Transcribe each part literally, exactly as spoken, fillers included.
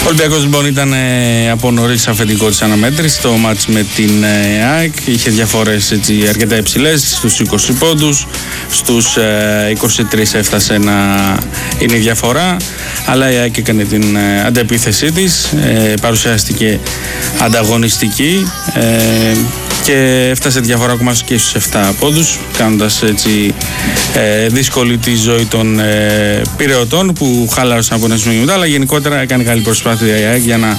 Ο Ολυμπιακός λοιπόν ήταν ε, από νωρίς αφεντικό της αναμέτρησης στο μάτς με την ε, ΑΕΚ. Είχε διαφορές έτσι, αρκετά υψηλές, στους είκοσι πόντους, στους ε, είκοσι τρεις έφτασε να είναι η διαφορά. Αλλά η ΑΕΚ έκανε την ε, αντεπίθεσή της, ε, παρουσιάστηκε ανταγωνιστική ε, και έφτασε διαφορά ακόμα και στους επτά πόντους, κάνοντας έτσι ε, δύσκολη τη ζωή των ε, πειραιωτών που χάλαρωσαν από ένα σημείο μετά, αλλά γενικότερα έκανε καλή προσπάθεια η ΑΕΚ για να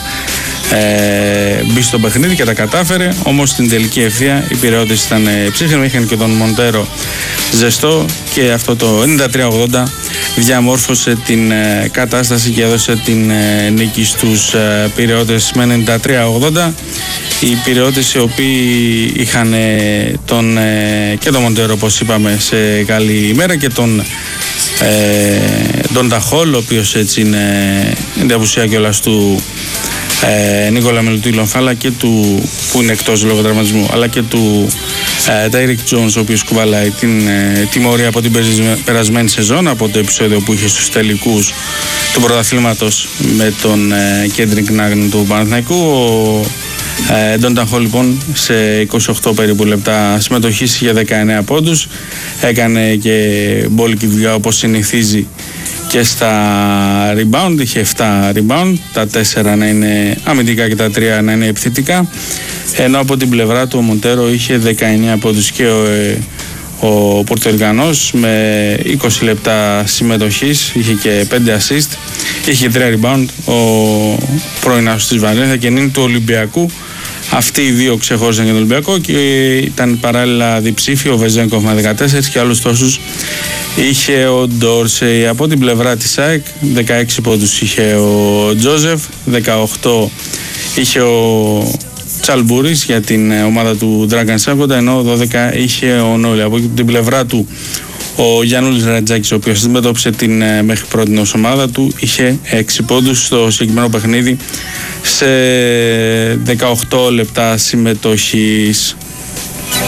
ε, μπει στο παιχνίδι και τα κατάφερε. Όμως στην τελική ευθεία οι πειραιώτες ήταν ε, ψύχρεμοι, είχαν και τον Μοντέρο ζεστό και αυτό το ενενήντα τρία ογδόντα διαμόρφωσε την ε, κατάσταση και έδωσε την ε, νίκη στους ε, πειραιώτες με ενενήντα τρία ογδόντα. Οι πειραιώτες οι οποίοι είχαν ε, τον, ε, και τον Μοντέρο, όπως είπαμε, σε καλή ημέρα και τον, ε, τον Ταχόλ, ο οποίος έτσι είναι, είναι απουσία κιόλας του ε, Νίκολα Μελουτήλων, αλλά και του, που είναι εκτός λόγω τραυματισμού, αλλά και του Τάιρικ Τζόνς, ο οποίος κουβαλάει την ε, τιμωρία από την περασμένη σεζόν, από το επεισόδιο που είχε στους τελικούς του πρωταθλήματος με τον ε, Κέντρικ Νάγν του Παναθηναϊκού. Ο ε, Ντον Ταχόλ λοιπόν σε είκοσι οκτώ περίπου λεπτά συμμετοχής είχε δεκαεννέα πόντους, έκανε και μπόλικη δουλειά όπως συνηθίζει και στα rebound, είχε επτά rebound, τα τέσσερα να είναι αμυντικά και τα τρία να είναι επιθετικά, ενώ από την πλευρά του ο Μοντέρο είχε δεκαεννέα πόντους και ο, ο Πορτογαλός με είκοσι λεπτά συμμετοχής, είχε και πέντε assist, είχε τρία rebound ο πρώην άσος της Βαλένθια και νύν του Ολυμπιακού. Αυτοί οι δύο ξεχώρισαν για τον Ολυμπιακό και ήταν παράλληλα διψήφιο ο Βεζένκοφ με δεκατέσσερα και άλλους τόσους είχε ο Ντόρσεϊ. Από την πλευρά της ΑΕΚ δεκαέξι πόντους είχε ο Τζόζεφ, δεκαοκτώ είχε ο Τσαλμπούρης για την ομάδα του Dragan Σάκοντα, ενώ δώδεκα είχε ο Νόλι. Από την πλευρά του ο Γιάννουλης Ρατζάκης, ο οποίος αντιμετώπισε την μέχρι πρώτη ομάδα του, είχε έξι πόντους στο συγκεκριμένο παιχνίδι σε δεκαοκτώ λεπτά συμμετοχής.